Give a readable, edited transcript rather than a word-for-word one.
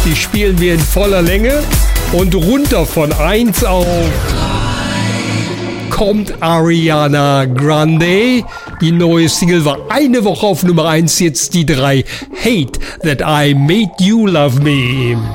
Die spielen wir in voller Länge. Und runter von 1 auf kommt Ariana Grande. Die neue Single war eine Woche auf Nummer 1, jetzt die 3. Hate That I Made You Love Me.